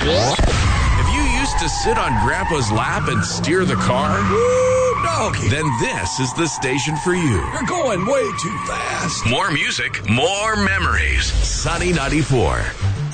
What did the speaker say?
If you used to sit on Grandpa's lap and steer the car, Woo, doggy. then this is the station for you. You're going way too fast. More music, more memories. Sunny 94.